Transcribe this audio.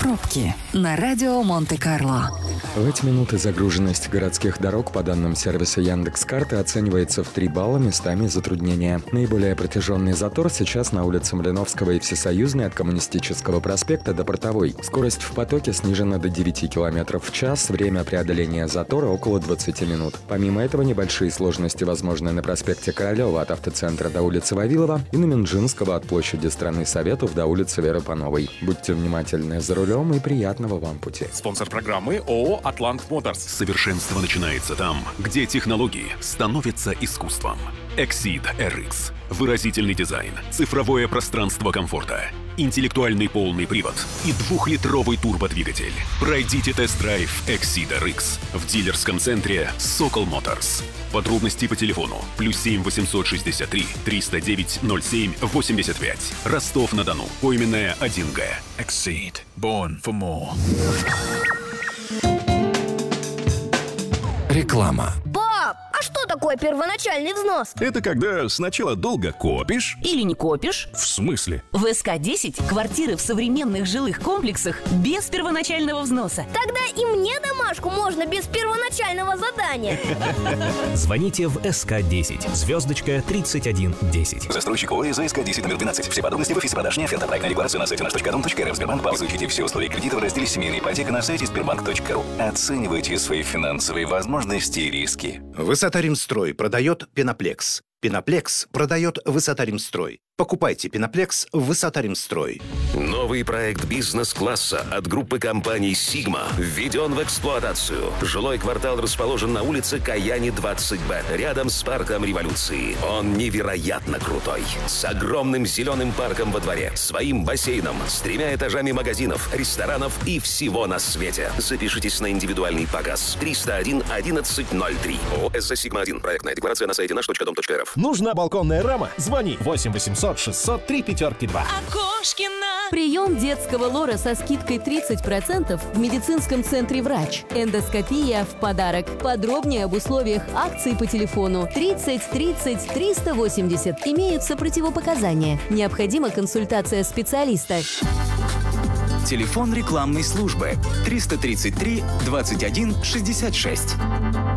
Пробки на радио Монте-Карло. В эти минуты загруженность городских дорог по данным сервиса Яндекс.Карты оценивается в 3 балла, местами затруднения. Наиболее протяженный затор сейчас на улице Малиновского и Всесоюзной от Коммунистического проспекта до Портовой. Скорость в потоке снижена до 9 км в час, время преодоления затора около 20 минут. Помимо этого, небольшие сложности возможны на проспекте Королева от автоцентра до улицы Вавилова и на Минжинского от площади Страны Советов до улицы Веры Пановой. Будьте внимательны за рулем и приятного вам пути. Спонсор программы ООО «Атлант Моторс». Совершенство начинается там, где технологии становятся искусством. Exceed RX. Выразительный дизайн, цифровое пространство комфорта, интеллектуальный полный привод и 2-литровый турбодвигатель. Пройдите тест-драйв Exceed RX в дилерском центре Sokol Motors. Подробности по телефону +7 863 309 07 85. Ростов-на-Дону. Поименная 1Г. Exceed. Born for more. Реклама. Пап, а что такое первоначальный взнос? Это когда сначала долго копишь. Или не копишь? В смысле? В СК-10 квартиры в современных жилых комплексах без первоначального взноса. Тогда и мне домашку можно без первоначального задания. Звоните в СК-10, звездочка 3110. Застройщик ООО за СК-10 номер 12. Все подробности в офисе продаж НЕФ. Проектная декларация на сайте наш.дом.рф. Сбербанк. Изучите все условия кредита в разделе «Семейная ипотека» на сайте sberbank.ru. Оценивайте свои финансовые возможности и риски. Высота-Римстрой продает Пеноплекс. Пеноплекс продает Высота-Римстрой. Покупайте Пеноплекс в Высота-Римстрой. Новый проект бизнес-класса от группы компаний «Сигма» введен в эксплуатацию. Жилой квартал расположен на улице Каяни, 20Б, рядом с парком Революции. Он невероятно крутой. С огромным зеленым парком во дворе, своим бассейном, с 3 этажами магазинов, ресторанов и всего на свете. Запишитесь на индивидуальный показ. 301 1103. ООО «СЗ Сигма-1». Проектная декларация на сайте наш.дом.рф. Нужна балконная рама? Звони 8 800 600 352. Окошкина. Прием детского лора со скидкой 30% в медицинском центре «Врач». Эндоскопия в подарок. Подробнее об условиях акции по телефону 30 30 380. Имеются противопоказания. Необходима консультация специалиста. Телефон рекламной службы 333 21 66.